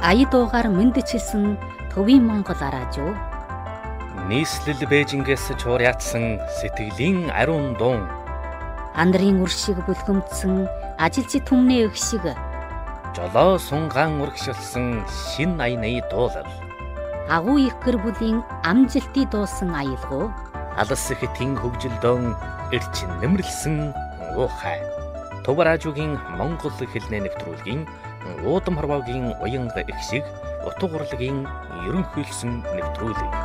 ая дуугаар мэндчилсэн төвийн Монгол араажуу. Нийслэл Бээжингээс чуур яатсан сэтгэлийн ариун дуун. Андрын үр шиг бүлгэмдсэн ажилчид түмний өх шиг. Жолоо сунгаан урагшилсан шин аяны дуулал. Агуу их гэр бүлийн амжилтыг дуусан аялгуу. Алс хэтийн хөгжилдөөн эрч нэмэрлсэн уухай. Төвраажуугийн Монгол хэлний нэвтрүүлгийн уудам хорвоогийн уянга их шиг утга урлагийн ерөнхийлсөн нэвтрүүлэг.